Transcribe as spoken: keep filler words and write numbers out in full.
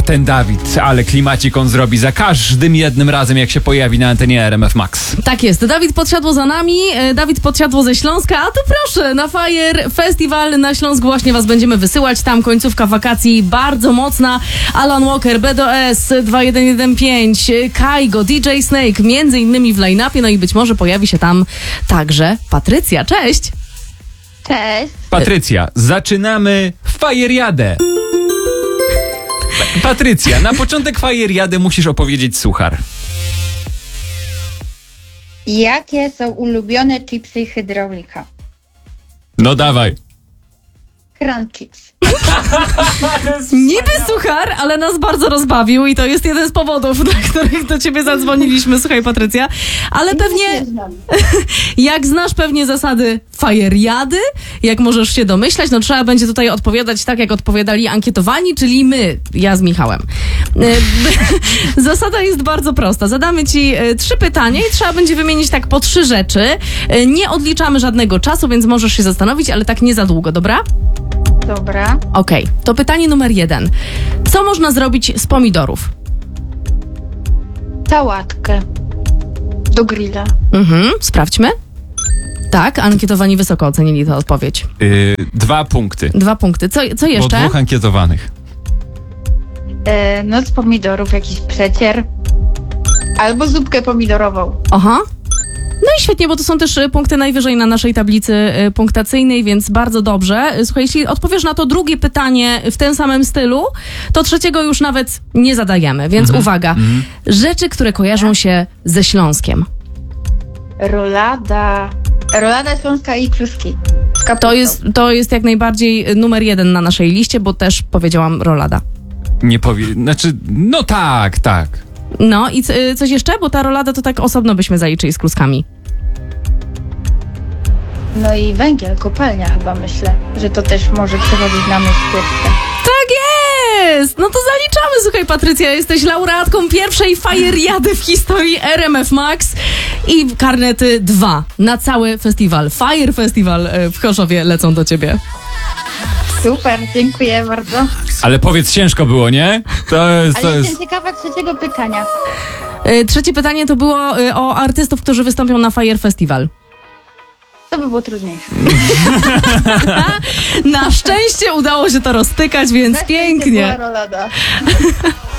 ten Dawid, ale klimacik on zrobi za każdym jednym razem, jak się pojawi na antenie R M F Max. Tak jest. Dawid Podsiadło za nami, Dawid Podsiadło ze Śląska, a tu proszę, na Fire Festival na Śląsk właśnie was będziemy wysyłać. Tam końcówka wakacji bardzo mocna. Alan Walker, B D S dwa jeden jeden pięć, Kaigo, D J Snake, między innymi w line-upie, no i być może pojawi się tam także Patrycja. Cześć! Cześć. Patrycja, zaczynamy Fajeriadę. Patrycja, na początek Fajeriady musisz opowiedzieć suchar. Jakie są ulubione chipsy hydraulika? No dawaj. Crunch chips. Niby suchar, ale nas bardzo rozbawił i to jest jeden z powodów, dla których do ciebie zadzwoniliśmy, słuchaj Patrycja, ale pewnie jak znasz pewnie zasady Fajeriady, jak możesz się domyślać, no trzeba będzie tutaj odpowiadać tak, jak odpowiadali ankietowani, czyli my, ja z Michałem. Zasada jest bardzo prosta. Zadamy ci trzy pytania i trzeba będzie wymienić tak po trzy rzeczy. Nie odliczamy żadnego czasu, więc możesz się zastanowić, ale tak nie za długo, dobra? Dobra. Okej, okay. To pytanie numer jeden. Co można zrobić z pomidorów? Sałatkę. Do grilla. Mhm, sprawdźmy. Tak, ankietowani wysoko ocenili tę odpowiedź. Yy, dwa punkty. Dwa punkty. Co, co Bo jeszcze? dwóch ankietowanych. E, no z pomidorów jakiś przecier. Albo zupkę pomidorową. Aha. No i świetnie, bo to są też punkty najwyżej na naszej tablicy punktacyjnej, więc bardzo dobrze. Słuchaj, jeśli odpowiesz na to drugie pytanie w tym samym stylu, to trzeciego już nawet nie zadajemy, więc Mhm. uwaga. Mhm. Rzeczy, które kojarzą się ze Śląskiem. Rolada. Rolada śląska i kluski. Z kapustą. To jest, to jest jak najbardziej numer jeden na naszej liście, bo też powiedziałam rolada. Nie powie... Znaczy, no tak, tak. No i c- coś jeszcze? Bo ta rolada to tak osobno byśmy zaliczyli z kluskami. No i węgiel, kopalnia chyba myślę, że to też może przychodzić na myśl pierwsze. Tak jest! No to zaliczamy, słuchaj Patrycja, jesteś laureatką pierwszej Fajeriady w historii R M F Max i karnety dwa na cały festiwal. Fire Festival w Chorzowie lecą do ciebie. Super, dziękuję bardzo. Ale powiedz, ciężko było, nie? To jest... To Ale jest... jestem ciekawa trzeciego pytania. Y, Trzecie pytanie to było y, o artystów, którzy wystąpią na Fire Festival. To by było trudniejsze. Na szczęście udało się to roztykać, więc Na szczęście pięknie. była rolada.